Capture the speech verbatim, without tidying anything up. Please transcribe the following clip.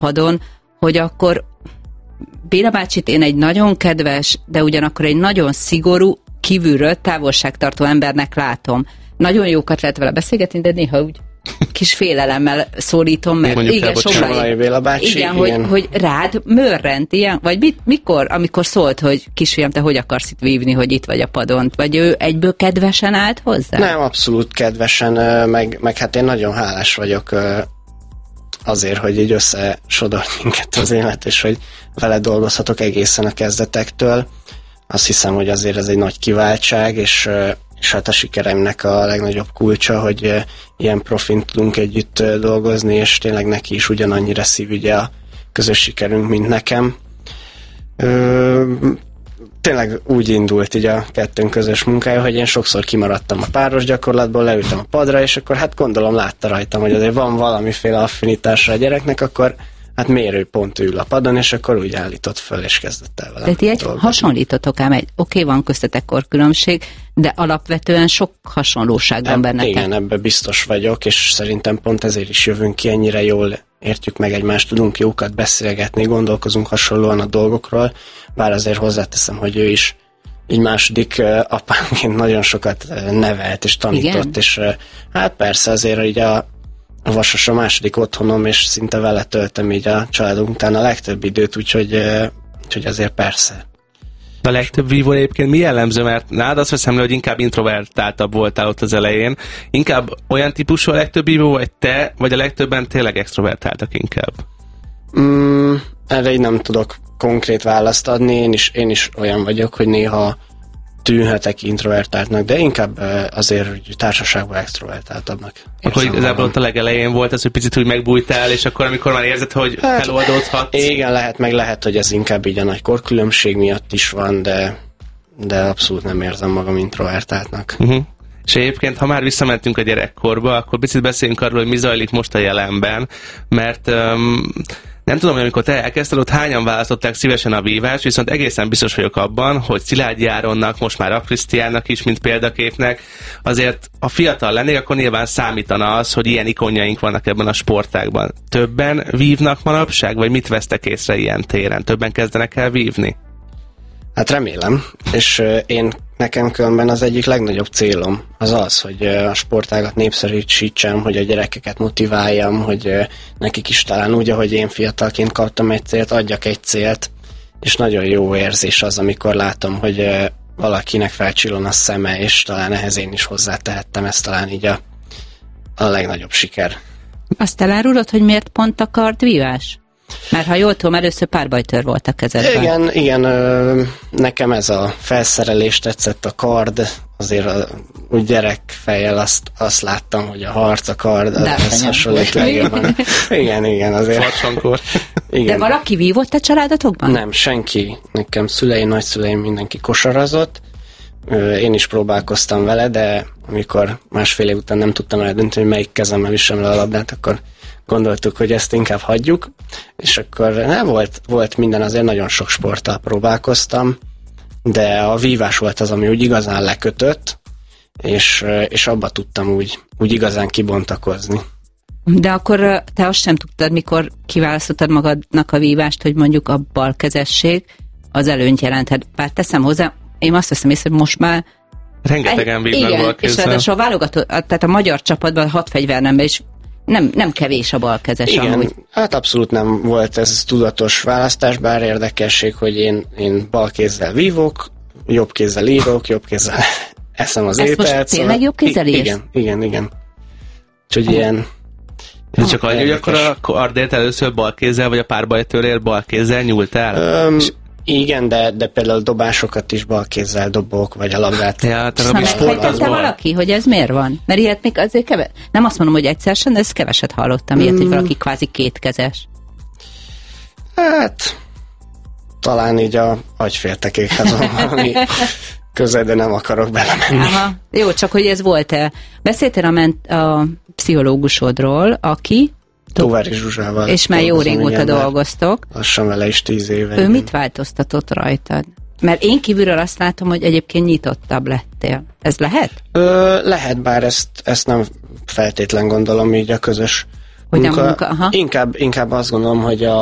padon, hogy akkor Béla bácsit én egy nagyon kedves, de ugyanakkor egy nagyon szigorú, kívülről távolságtartó embernek látom. Nagyon jókat lehet vele beszélgetni, de néha úgy kis félelemmel szólítom, mert mondjuk igen, sokkal Béla bácsi, igen, igen. Hogy, hogy rád mörrent ilyen, vagy mit, mikor, amikor szólt, hogy kisfiam, te hogy akarsz itt vívni, hogy itt vagy a padon, vagy ő egyből kedvesen állt hozzá? Nem, abszolút kedvesen, meg, meg hát én nagyon hálás vagyok azért, hogy így összesodort minket az élet, és hogy vele dolgozhatok egészen a kezdetektől. Azt hiszem, hogy azért ez egy nagy kiváltság, és, és hát a sikereimnek a legnagyobb kulcsa, hogy ilyen profin tudunk együtt dolgozni, és tényleg neki is ugyanannyira szívügye a közös sikerünk, mint nekem. Ö, tényleg úgy indult így a kettőnk közös munkája, hogy én sokszor kimaradtam a páros gyakorlatból, leültem a padra, és akkor hát gondolom látta rajtam, hogy azért van valamiféle affinitásra a gyereknek, akkor hát mérőpont ül a padon, és akkor úgy állított föl, és kezdett el velem. De ti egy hasonlítotok ám, egy oké, van köztetek korkülönbség, de alapvetően sok hasonlóság van bennetek. Igen, ebben biztos vagyok, és szerintem pont ezért is jövünk ki, ennyire jól értjük meg egymást, tudunk jókat beszélgetni, gondolkozunk hasonlóan a dolgokról, bár azért hozzáteszem, hogy ő is így második uh, apámként nagyon sokat uh, nevelt és tanított, igen? És uh, hát persze azért így a A Vasas a második otthonom, és szinte vele töltem így a családunk után a legtöbb időt, úgyhogy, úgyhogy azért persze. A legtöbb vívó egyébként mi jellemző, mert nálad azt veszem le, hogy inkább introvertáltabb voltál ott az elején. Inkább olyan típusú a legtöbb vívó, vagy te, vagy a legtöbben tényleg extrovertáltak inkább? Mm, erre így nem tudok konkrét választ adni, én is, én is olyan vagyok, hogy néha tűnhetek introvertáltnak, de inkább azért, hogy társaságban extrovertáltabbnak. Akkor igazából ott a legelején volt ez, hogy picit úgy megbújtál, és akkor amikor már érzed, hogy hát, feloldódhatsz. Igen, lehet, meg lehet, hogy ez inkább így a nagy korkülönbség miatt is van, de, de abszolút nem érzem magam introvertáltnak. Uh-huh. És egyébként, ha már visszamentünk a gyerekkorba, akkor picit beszéljünk arról, hogy mi zajlik most a jelenben, mert um, nem tudom, hogy amikor te elkezdted, ott hányan választották szívesen a vívást, viszont egészen biztos vagyok abban, hogy Szilágyi Áronnak, most már Akrisztiánnak is, mint példaképnek, azért a fiatal lennék, akkor nyilván számítana az, hogy ilyen ikonjaink vannak ebben a sportágban. Többen vívnak manapság, vagy mit vesztek észre ilyen téren? Többen kezdenek el vívni? Hát remélem, és uh, én nekem különben az egyik legnagyobb célom az az, hogy uh, a sportágat népszerűsítsem, hogy a gyerekeket motiváljam, hogy uh, nekik is talán úgy, ahogy én fiatalként kaptam egy célt, adjak egy célt, és nagyon jó érzés az, amikor látom, hogy uh, valakinek felcsillan a szeme, és talán ehhez én is hozzátehettem, ez talán így a, a legnagyobb siker. Azt elárulod, hogy miért pont a kardvívás? Mert ha jól tudom, először párbajtőr volt a kezedben. Igen, igen, ö, nekem ez a felszerelés tetszett, a kard, azért a, úgy gyerekfejjel azt, azt láttam, hogy a harc, a kard, ez hasonlít legjobban. Igen, igen, azért. Igen. De valaki vívott a családotokban? Nem, senki. Nekem szüleim, nagyszüleim, mindenki kosarazott. Én is próbálkoztam vele, de amikor másfél év után nem tudtam eldönteni, hogy melyik kezemmel üssem le a labdát, akkor gondoltuk, hogy ezt inkább hagyjuk, és akkor nem volt, volt minden, azért nagyon sok sporttal próbálkoztam, de a vívás volt az, ami úgy igazán lekötött, és, és abba tudtam úgy, úgy igazán kibontakozni. De akkor te azt sem tudtad, mikor kiválasztottad magadnak a vívást, hogy mondjuk a balkezesség az előnyt jelenthet. Bár teszem hozzá, én azt veszem észre, hogy most már rengetegen vívnak balkézzel. És ráadásul a válogató, tehát a magyar csapatban hat fegyvernemben is nem, nem kevés a balkezes. Igen, amúgy. Hát abszolút nem volt ez tudatos választás, bár érdekesség, hogy én, én bal kézzel vívok, jobb kézzel írok, jobb kézzel eszem az Ezt ételt. Ezt most tényleg jobb kézzel írsz? Igen, igen, igen. Úgyhogy ilyen... Ez csak annyi, hogy akkor a kardért először bal kézzel, vagy a párbajtőrért bal kézzel nyúltál? Um, igen, de, de például dobásokat is bal kézzel dobok, vagy a labdát. Ja, te megfejtette valaki, hogy ez miért van? Mert ilyet még azért keves... Nem azt mondom, hogy egyszer sem, de ezt keveset hallottam. Ilyet, mm. hogy valaki kvázi kétkezes. Hát... Talán így a agyféltekékhez van valami közel, de nem akarok belemenni. Aha. Jó, csak hogy ez volt-e. Beszéltél a, ment, a pszichológusodról, aki... Tóvári Zsuzsával. És már jó régóta dolgoztok. Lassan vele is tíz éve. Ő mit változtatott rajtad? Mert én kívülről azt látom, hogy egyébként nyitottabb lettél. Ez lehet? Ö, lehet, bár ezt, ezt nem feltétlen gondolom így a közös Hogy munka, a munka, aha. Inkább, inkább azt gondolom, hogy a